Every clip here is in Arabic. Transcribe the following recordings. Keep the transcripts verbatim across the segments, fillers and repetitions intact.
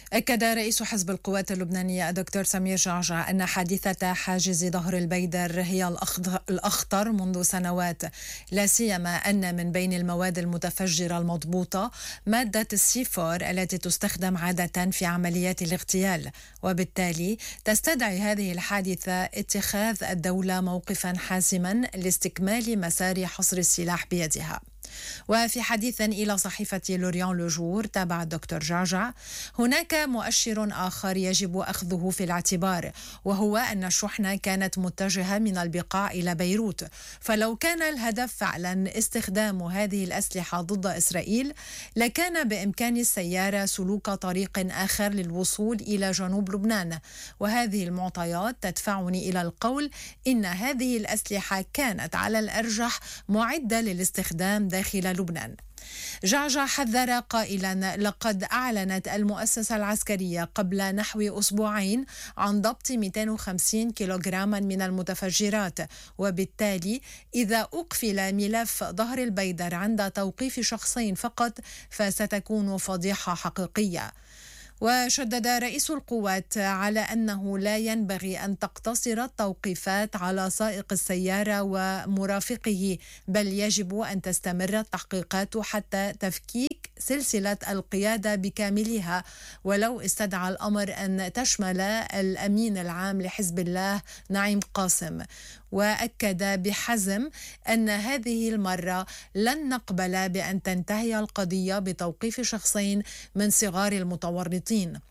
أكد رئيس حزب القوات اللبنانية الدكتور سمير جعجع أن حادثة حاجز ظهر البيدر هي الأخطر منذ سنوات، لا سيما أن من بين المواد المتفجرة المضبوطة مادة السي فور التي تستخدم عادة في عمليات الاغتيال، وبالتالي تستدعي هذه الحادثة اتخاذ الدولة موقفا حاسما لاستكمال مسار حصر السلاح بيدها. وفي حديث إلى صحيفة لوريان لوجور تابع الدكتور جعجع: هناك مؤشر آخر يجب أخذه في الاعتبار، وهو أن الشحنة كانت متجهة من البقاع إلى بيروت، فلو كان الهدف فعلا استخدام هذه الأسلحة ضد إسرائيل لكان بإمكان السيارة سلوك طريق آخر للوصول إلى جنوب لبنان، وهذه المعطيات تدفعني إلى القول إن هذه الأسلحة كانت على الأرجح معدة للاستخدام داخل لبنان. جعجع حذر قائلا: لقد أعلنت المؤسسة العسكرية قبل نحو أسبوعين عن ضبط مئتين وخمسين كيلوغراما من المتفجرات، وبالتالي إذا أقفل ملف ظهر البيدر عند توقيف شخصين فقط فستكون فضيحة حقيقية. وشدد رئيس القوات على أنه لا ينبغي أن تقتصر التوقيفات على سائق السيارة ومرافقه، بل يجب أن تستمر التحقيقات حتى تفكيك سلسلة القيادة بكاملها، ولو استدعى الأمر أن تشمل الأمين العام لحزب الله نعيم قاسم. وأكد بحزم أن هذه المرة لن نقبل بأن تنتهي القضية بتوقيف شخصين من صغار المتورطين.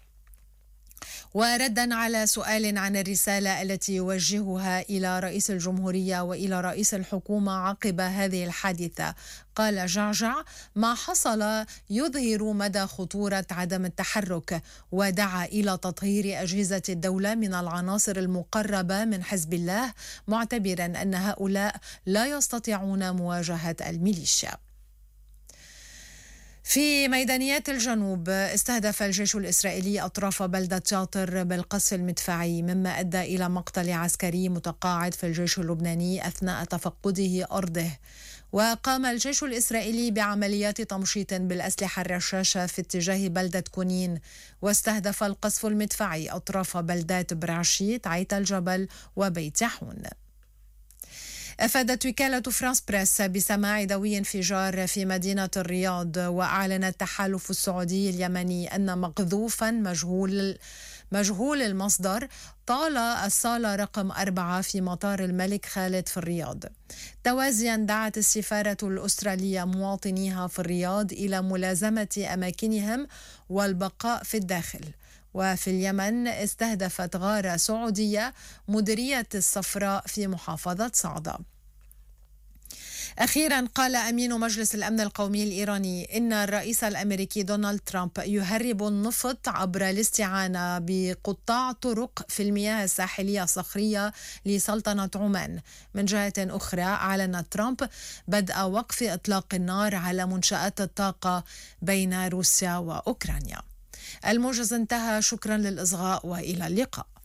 وردا على سؤال عن الرسالة التي يوجهها إلى رئيس الجمهورية وإلى رئيس الحكومة عقب هذه الحادثة، قال جعجع: ما حصل يظهر مدى خطورة عدم التحرك، ودعا إلى تطهير أجهزة الدولة من العناصر المقربة من حزب الله، معتبرا أن هؤلاء لا يستطيعون مواجهة الميليشيا. في ميدانيات الجنوب استهدف الجيش الإسرائيلي أطراف بلدة شاطر بالقصف المدفعي، مما أدى إلى مقتل عسكري متقاعد في الجيش اللبناني أثناء تفقده أرضه. وقام الجيش الإسرائيلي بعمليات تمشيط بالأسلحة الرشاشة في اتجاه بلدة كونين، واستهدف القصف المدفعي أطراف بلدات برعشيت، عيت الجبل، وبيت يحون. أفادت وكالة فرانس بريس بسماع دوي انفجار في مدينة الرياض، وأعلن التحالف السعودي اليمني أن مقذوفا مجهول مجهول المصدر طال الصالة رقم أربعة في مطار الملك خالد في الرياض. توازيا دعت السفارة الأسترالية مواطنيها في الرياض إلى ملازمة أماكنهم والبقاء في الداخل. وفي اليمن استهدفت غارة سعودية مديرية الصفراء في محافظة صعدة. أخيرا قال أمين مجلس الأمن القومي الإيراني إن الرئيس الأمريكي دونالد ترامب يهرب النفط عبر الاستعانة بقطاع طرق في المياه الساحلية الصخرية لسلطنة عمان. من جهة أخرى أعلن ترامب بدء وقف إطلاق النار على منشآت الطاقة بين روسيا وأوكرانيا. الموجز انتهى، شكرا للإصغاء وإلى اللقاء.